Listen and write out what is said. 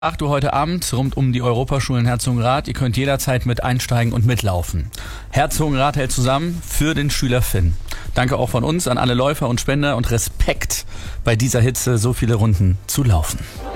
8 Uhr heute Abend rund um die Europaschulen Herzogenrath. Ihr könnt jederzeit mit einsteigen und mitlaufen. Herzogenrath hält zusammen für den Schüler Finn. Danke auch von uns an alle Läufer und Spender und Respekt, bei dieser Hitze so viele Runden zu laufen.